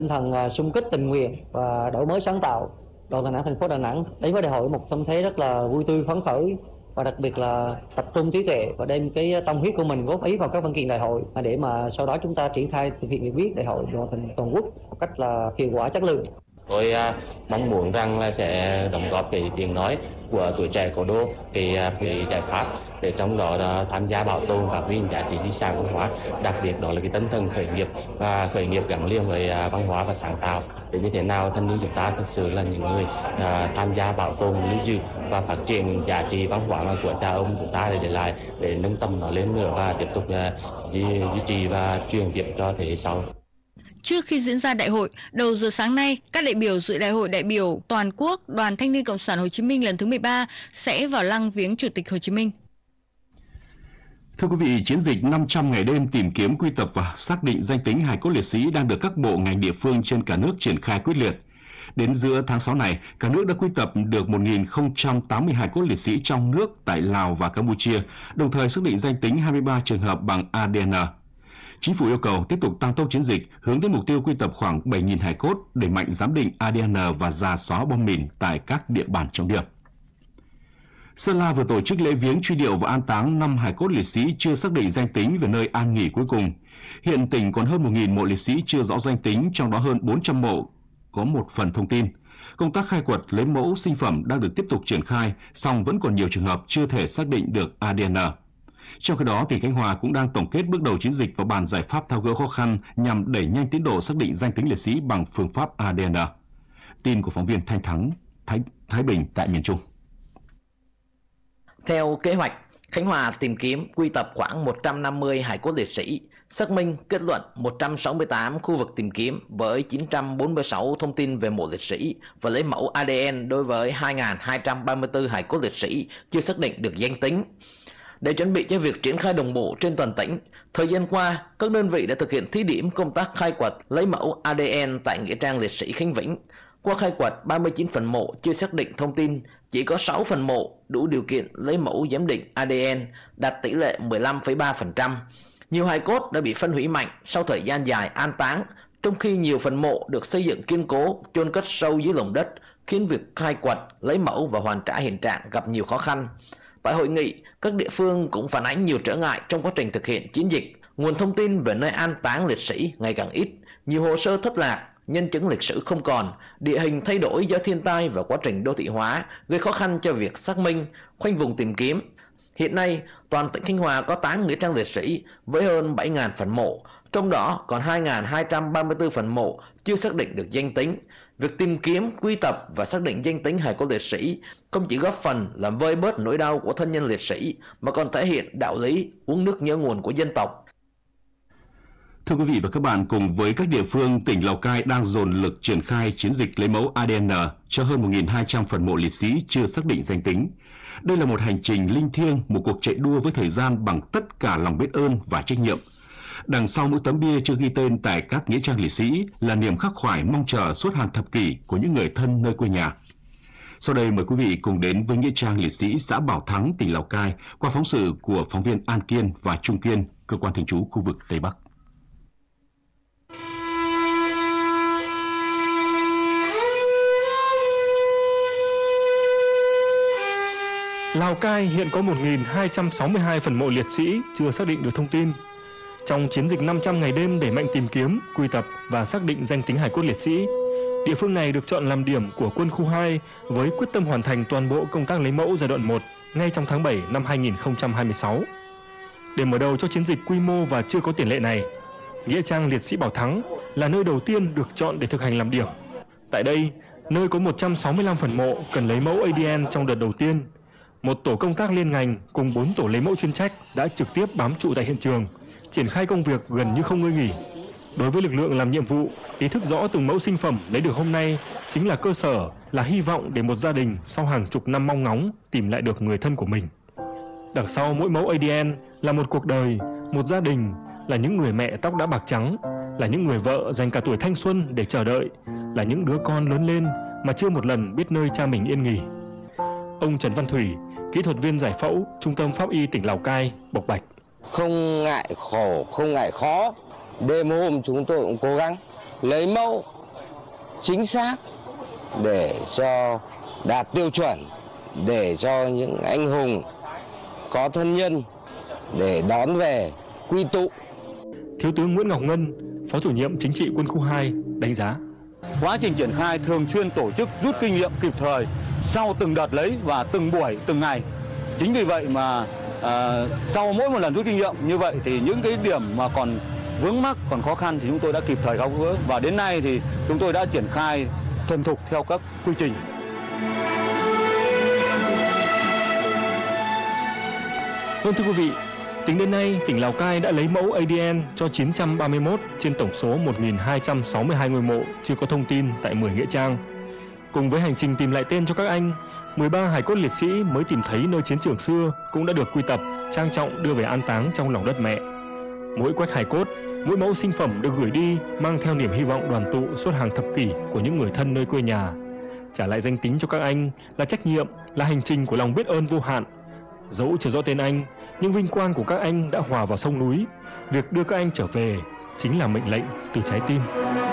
Tinh thần xung kích tình nguyện và đổi mới sáng tạo, đoàn Đà Nẵng thành phố Đà Nẵng đến với đại hội một tâm thế rất là vui tươi phấn khởi, và đặc biệt là tập trung trí tuệ và đem cái tâm huyết của mình góp ý vào các văn kiện đại hội để mà sau đó chúng ta triển khai thực hiện nghị quyết đại hội đoàn thành toàn quốc một cách là hiệu quả, chất lượng. Tôi mong muốn rằng là sẽ đóng góp cái tiếng nói của tuổi trẻ cố đô, cái giải pháp để trong đó là tham gia bảo tồn và phát huy giá trị di sản văn hóa, đặc biệt đó là cái tinh thần khởi nghiệp và khởi nghiệp gắn liền với văn hóa và sáng tạo, để như thế nào thanh niên chúng ta thực sự là những người tham gia bảo tồn, lưu giữ và phát triển giá trị văn hóa của cha ông chúng ta để lại, để nâng tầm nó lên nữa và tiếp tục duy trì và truyền tiếp cho thế hệ sau. Trước khi diễn ra đại hội, đầu giờ sáng nay, các đại biểu dự đại hội đại biểu toàn quốc Đoàn Thanh niên Cộng sản Hồ Chí Minh lần thứ 13 sẽ vào lăng viếng Chủ tịch Hồ Chí Minh. Thưa quý vị, chiến dịch 500 ngày đêm tìm kiếm, quy tập và xác định danh tính hài cốt liệt sĩ đang được các bộ ngành địa phương trên cả nước triển khai quyết liệt. Đến giữa tháng 6 này, cả nước đã quy tập được 1.080 hài cốt liệt sĩ trong nước tại Lào và Campuchia, đồng thời xác định danh tính 23 trường hợp bằng ADN. Chính phủ yêu cầu tiếp tục tăng tốc chiến dịch, hướng đến mục tiêu quy tập khoảng 7.000 hài cốt, đẩy mạnh giám định ADN và rà xóa bom mìn tại các địa bàn trọng điểm. Sơn La vừa tổ chức lễ viếng truy điệu và an táng 5 hài cốt liệt sĩ chưa xác định danh tính về nơi an nghỉ cuối cùng. Hiện tỉnh còn hơn 1.000 mộ liệt sĩ chưa rõ danh tính, trong đó hơn 400 mộ có một phần thông tin. Công tác khai quật lấy mẫu sinh phẩm đang được tiếp tục triển khai, song vẫn còn nhiều trường hợp chưa thể xác định được ADN. Trong khi đó, tỉnh Khánh Hòa cũng đang tổng kết bước đầu chiến dịch và bàn giải pháp tháo gỡ khó khăn nhằm đẩy nhanh tiến độ xác định danh tính liệt sĩ bằng phương pháp ADN. Tin của phóng viên Thanh Thắng, Thái Bình tại miền Trung. Theo kế hoạch, Khánh Hòa tìm kiếm quy tập khoảng 150 hài cốt liệt sĩ, xác minh kết luận 168 khu vực tìm kiếm với 946 thông tin về mộ liệt sĩ và lấy mẫu ADN đối với 2.234 hài cốt liệt sĩ chưa xác định được danh tính. Để chuẩn bị cho việc triển khai đồng bộ trên toàn tỉnh, thời gian qua, các đơn vị đã thực hiện thí điểm công tác khai quật lấy mẫu ADN tại Nghĩa trang liệt sĩ Khánh Vĩnh. Qua khai quật 39 phần mộ chưa xác định thông tin, chỉ có 6 phần mộ đủ điều kiện lấy mẫu giám định ADN, đạt tỷ lệ 15,3%. Nhiều hài cốt đã bị phân hủy mạnh sau thời gian dài an táng, trong khi nhiều phần mộ được xây dựng kiên cố, chôn cất sâu dưới lòng đất, khiến việc khai quật, lấy mẫu và hoàn trả hiện trạng gặp nhiều khó khăn. Tại hội nghị, các địa phương cũng phản ánh nhiều trở ngại trong quá trình thực hiện chiến dịch. Nguồn thông tin về nơi an táng liệt sĩ ngày càng ít, nhiều hồ sơ thất lạc, nhân chứng lịch sử không còn, địa hình thay đổi do thiên tai và quá trình đô thị hóa gây khó khăn cho việc xác minh, khoanh vùng tìm kiếm. Hiện nay, toàn tỉnh Khánh Hòa có 8 nghĩa trang liệt sĩ với hơn 7.000 phần mộ, trong đó còn 2.234 phần mộ chưa xác định được danh tính. Việc tìm kiếm, quy tập và xác định danh tính hài cốt liệt sĩ không chỉ góp phần làm vơi bớt nỗi đau của thân nhân liệt sĩ mà còn thể hiện đạo lý uống nước nhớ nguồn của dân tộc. Thưa quý vị và các bạn, cùng với các địa phương, tỉnh Lào Cai đang dồn lực triển khai chiến dịch lấy mẫu ADN cho hơn 1.200 phần mộ liệt sĩ chưa xác định danh tính. Đây là một hành trình linh thiêng, một cuộc chạy đua với thời gian bằng tất cả lòng biết ơn và trách nhiệm. Đằng sau mỗi tấm bia chưa ghi tên tại các nghĩa trang liệt sĩ là niềm khắc khoải mong chờ suốt hàng thập kỷ của những người thân nơi quê nhà. Sau đây mời quý vị cùng đến với nghĩa trang liệt sĩ xã Bảo Thắng, tỉnh Lào Cai qua phóng sự của phóng viên An Kiên và Trung Kiên, cơ quan thường trú khu vực Tây Bắc. Lào Cai hiện có 1.262 phần mộ liệt sĩ chưa xác định được thông tin. Trong chiến dịch 500 ngày đêm đẩy mạnh tìm kiếm, quy tập và xác định danh tính hài cốt liệt sĩ, địa phương này được chọn làm điểm của quân khu 2 với quyết tâm hoàn thành toàn bộ công tác lấy mẫu giai đoạn 1 ngay trong tháng 7 năm 2026. Để mở đầu cho chiến dịch quy mô và chưa có tiền lệ này, nghĩa trang liệt sĩ Bảo Thắng là nơi đầu tiên được chọn để thực hành làm điểm. Tại đây, nơi có 165 phần mộ cần lấy mẫu ADN trong đợt đầu tiên, một tổ công tác liên ngành cùng 4 tổ lấy mẫu chuyên trách đã trực tiếp bám trụ tại hiện trường, triển khai công việc gần như không ngơi nghỉ. Đối với lực lượng làm nhiệm vụ, ý thức rõ từng mẫu sinh phẩm lấy được hôm nay chính là cơ sở, là hy vọng để một gia đình sau hàng chục năm mong ngóng tìm lại được người thân của mình. Đằng sau mỗi mẫu ADN là một cuộc đời, một gia đình, là những người mẹ tóc đã bạc trắng, là những người vợ dành cả tuổi thanh xuân để chờ đợi, là những đứa con lớn lên mà chưa một lần biết nơi cha mình yên nghỉ. Ông Trần Văn Thủy, kỹ thuật viên giải phẫu, Trung tâm Pháp y tỉnh Lào Cai, bộc bạch. Không ngại khổ, không ngại khó, đêm hôm chúng tôi cũng cố gắng lấy mẫu chính xác để cho đạt tiêu chuẩn, để cho những anh hùng có thân nhân để đón về quy tụ. Thiếu tướng Nguyễn Ngọc Ngân, Phó Chủ nhiệm Chính trị Quân khu 2 đánh giá. Quá trình triển khai thường xuyên tổ chức rút kinh nghiệm kịp thời sau từng đợt lấy và từng buổi, từng ngày. Chính vì vậy mà sau mỗi một lần rút kinh nghiệm như vậy thì những cái điểm mà còn vướng mắc, còn khó khăn thì chúng tôi đã kịp thời tháo gỡ, và đến nay thì chúng tôi đã triển khai thuần thục theo các quy trình. Vâng, thưa quý vị, tính đến nay, tỉnh Lào Cai đã lấy mẫu ADN cho 931 trên tổng số 1.262 ngôi mộ chưa có thông tin tại 10 nghĩa trang. Cùng với hành trình tìm lại tên cho các anh, 13 hài cốt liệt sĩ mới tìm thấy nơi chiến trường xưa cũng đã được quy tập, trang trọng đưa về an táng trong lòng đất mẹ. Mỗi quách hài cốt, mỗi mẫu sinh phẩm được gửi đi mang theo niềm hy vọng đoàn tụ suốt hàng thập kỷ của những người thân nơi quê nhà. Trả lại danh tính cho các anh là trách nhiệm, là hành trình của lòng biết ơn vô hạn. Dẫu chưa rõ tên anh, nhưng vinh quang của các anh đã hòa vào sông núi. Việc đưa các anh trở về chính là mệnh lệnh từ trái tim.